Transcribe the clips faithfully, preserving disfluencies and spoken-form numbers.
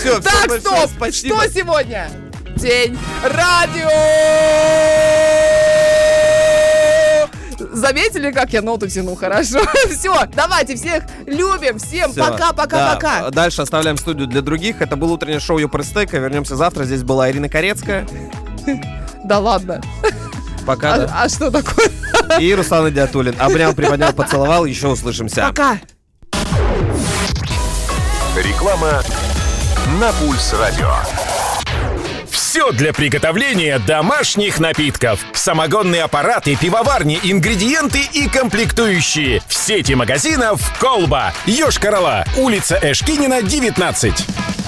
Все, так, все стоп! спасибо. Что сегодня? День радио! Заметили, как я ноту тяну? Хорошо. Все, давайте, всех любим. Всем пока-пока-пока. Да. Дальше оставляем студию для других. Это было утреннее шоу Юпрестека. Вернемся завтра. Здесь была Ирина Корецкая. Да ладно. Пока, а, да. а что такое? И Руслан Идиатуллин. Обнял, приподнял, поцеловал. Еще услышимся. Пока. Реклама на Пульс Радио. Все для приготовления домашних напитков. Самогонные аппараты, пивоварни, ингредиенты и комплектующие. В сети магазинов «Колба». Йошкар-Ола. Улица Эшкинина, девятнадцать.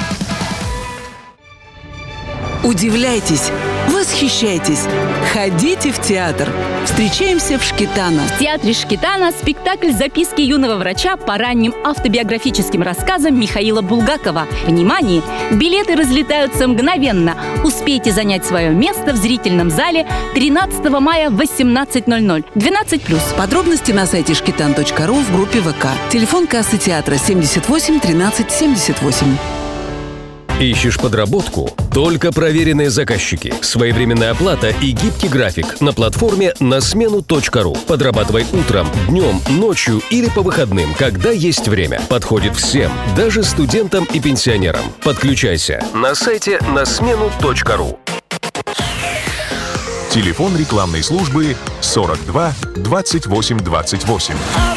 Удивляйтесь, восхищайтесь, ходите в театр. Встречаемся в Шкитано. В театре Шкитано спектакль «Записки юного врача» по ранним автобиографическим рассказам Михаила Булгакова. Внимание! Билеты разлетаются мгновенно. Успейте занять свое место в зрительном зале тринадцатого мая в восемнадцать ноль ноль. двенадцать плюс. Подробности на сайте шкитан точка ру в группе ВК. Телефон кассы театра семьдесят восемь тринадцать семьдесят восемь. Ищешь подработку? Только проверенные заказчики, своевременная оплата и гибкий график на платформе на смену точка ру. Подрабатывай утром, днем, ночью или по выходным, когда есть время. Подходит всем, даже студентам и пенсионерам. Подключайся на сайте на смену точка ру. Телефон рекламной службы сорок два двадцать восемь двадцать восемь.